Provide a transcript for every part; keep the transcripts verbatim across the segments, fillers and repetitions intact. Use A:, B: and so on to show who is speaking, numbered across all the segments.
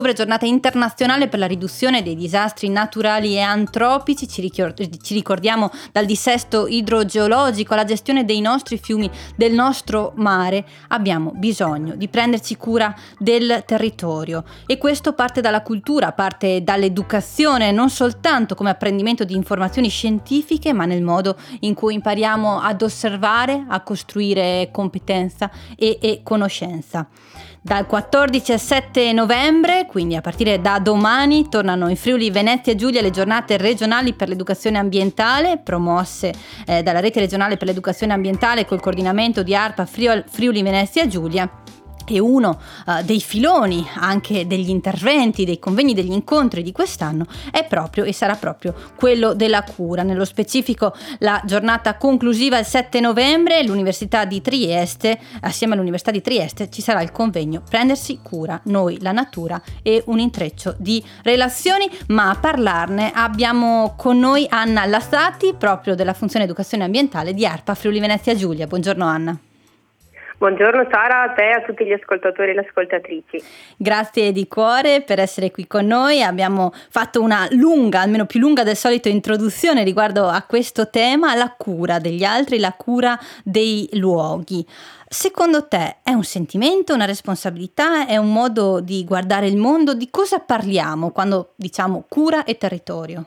A: Giornata internazionale per la riduzione dei disastri naturali e antropici. Ci, richior- ci ricordiamo dal dissesto idrogeologico alla gestione dei nostri fiumi, del nostro mare. Abbiamo bisogno di prenderci cura del territorio e questo parte dalla cultura, parte dall'educazione, non soltanto come apprendimento di informazioni scientifiche, ma nel modo in cui impariamo ad osservare, a costruire competenza e, e conoscenza. Dal quattordici al sette novembre, quindi a partire da domani, tornano in Friuli Venezia Giulia le giornate regionali per l'educazione ambientale, promosse eh, dalla Rete regionale per l'educazione ambientale col coordinamento di ARPA Friuli Venezia Giulia. E uno uh, dei filoni anche degli interventi, dei convegni, degli incontri di quest'anno è proprio e sarà proprio quello della cura. Nello specifico la giornata conclusiva il sette novembre, l'Università di Trieste, assieme all'Università di Trieste ci sarà il convegno Prendersi cura, noi, la natura e un intreccio di relazioni, ma a parlarne abbiamo con noi Anna Lassati, proprio della funzione educazione ambientale di ARPA Friuli Venezia Giulia. Buongiorno Anna.
B: Buongiorno Sara, a te e a tutti gli ascoltatori e le ascoltatrici.
A: Grazie di cuore per essere qui con noi. Abbiamo fatto una lunga, almeno più lunga del solito, introduzione riguardo a questo tema, la cura degli altri, la cura dei luoghi. Secondo te è un sentimento, una responsabilità, è un modo di guardare il mondo? Di cosa parliamo quando diciamo cura e territorio?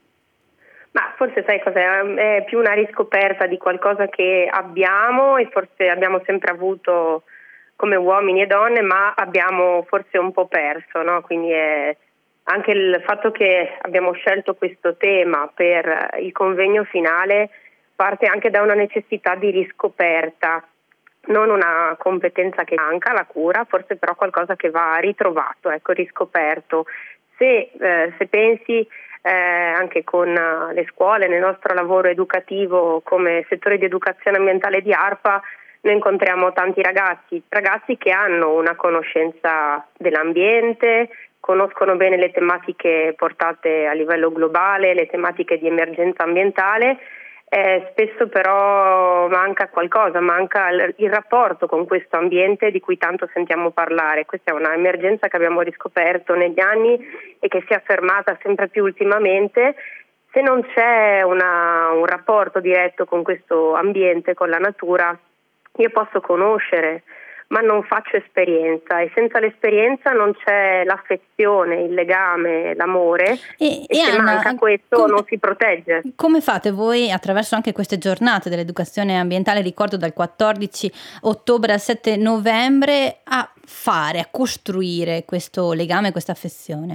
B: Ma forse sai cos'è? È più una riscoperta di qualcosa che abbiamo e forse abbiamo sempre avuto come uomini e donne, ma abbiamo forse un po' perso, no? Quindi è anche il fatto che abbiamo scelto questo tema per il convegno finale parte anche da una necessità di riscoperta, non una competenza che manca, la cura, forse però qualcosa che va ritrovato, ecco, riscoperto. Se, eh, se pensi Eh, anche con uh, le scuole, nel nostro lavoro educativo come settore di educazione ambientale di ARPA, noi incontriamo tanti ragazzi, ragazzi che hanno una conoscenza dell'ambiente, conoscono bene le tematiche portate a livello globale, le tematiche di emergenza ambientale. Eh, spesso però manca qualcosa, manca il, il rapporto con questo ambiente di cui tanto sentiamo parlare. Questa è una emergenza che abbiamo riscoperto negli anni e che si è affermata sempre più ultimamente. Se non c'è una, un rapporto diretto con questo ambiente, con la natura, io posso conoscere, ma non faccio esperienza, e senza l'esperienza non c'è l'affezione, il legame, l'amore,
A: e,
B: e,
A: e
B: se
A: Anna,
B: manca questo
A: come,
B: non si protegge.
A: Come fate voi attraverso anche queste giornate dell'educazione ambientale, ricordo dal quattordici ottobre al sette novembre, a fare, a costruire questo legame, questa affezione?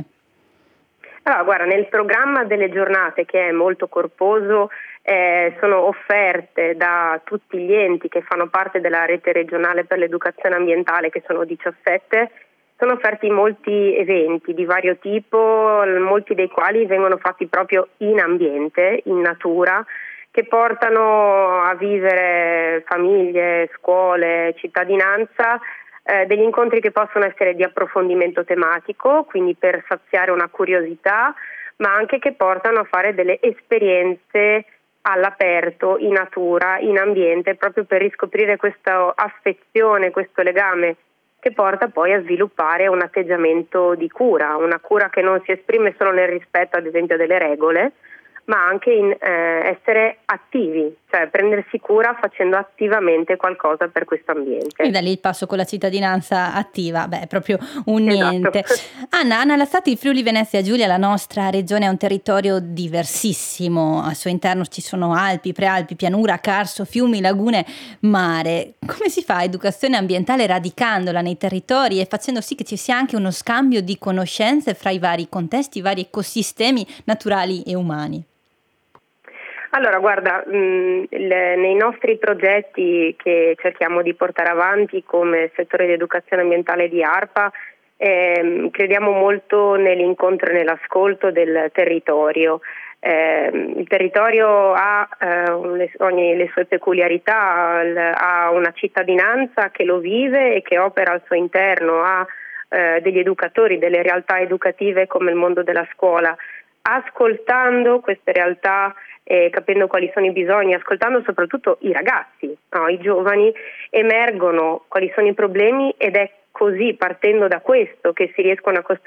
B: Allora, guarda, nel programma delle giornate, che è molto corposo, eh, sono offerte da tutti gli enti che fanno parte della rete regionale per l'educazione ambientale, che sono diciassette, sono offerti molti eventi di vario tipo, molti dei quali vengono fatti proprio in ambiente, in natura, che portano a vivere famiglie, scuole, cittadinanza, Eh, degli incontri che possono essere di approfondimento tematico, quindi per saziare una curiosità, ma anche che portano a fare delle esperienze all'aperto, in natura, in ambiente, proprio per riscoprire questa affezione, questo legame che porta poi a sviluppare un atteggiamento di cura, una cura che non si esprime solo nel rispetto, ad esempio, delle regole, ma anche in eh, essere attivi, cioè prendersi cura facendo attivamente qualcosa per questo ambiente.
A: E da lì il passo con la cittadinanza attiva, beh, è proprio un
B: Esatto.
A: niente. Anna, Anna Lassati, Friuli Venezia Giulia, la nostra regione è un territorio diversissimo, al suo interno ci sono Alpi, Prealpi, pianura, carso, fiumi, lagune, mare. Come si fa educazione ambientale radicandola nei territori e facendo sì che ci sia anche uno scambio di conoscenze fra i vari contesti, i vari ecosistemi naturali e umani?
B: Allora, guarda, mh, le, nei nostri progetti che cerchiamo di portare avanti come settore di educazione ambientale di ARPA, ehm, crediamo molto nell'incontro e nell'ascolto del territorio. Eh, il territorio ha eh, le, ogni, le sue peculiarità, l, ha una cittadinanza che lo vive e che opera al suo interno, ha eh, degli educatori, delle realtà educative come il mondo della scuola. Ascoltando queste realtà, eh, capendo quali sono i bisogni, ascoltando soprattutto i ragazzi, no, i giovani, emergono quali sono i problemi ed è così, partendo da questo, che si riescono a costruire